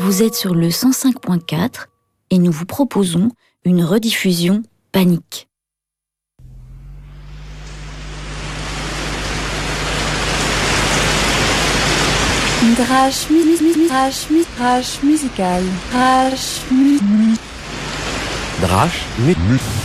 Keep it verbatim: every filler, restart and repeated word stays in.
Vous êtes sur le cent cinq point quatre et nous vous proposons une rediffusion Panique. Drache Drache Drache musical Drache Drache